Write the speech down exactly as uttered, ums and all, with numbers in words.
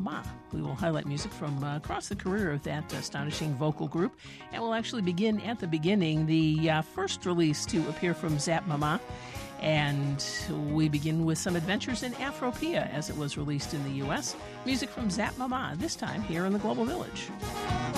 Mama. We will highlight music from uh, across the career of that astonishing vocal group, and we'll actually begin at the beginning, the uh, first release to appear from Zap Mama. And we begin with some adventures in Afropia as it was released in the U S. Music from Zap Mama, this time here in the Global Village.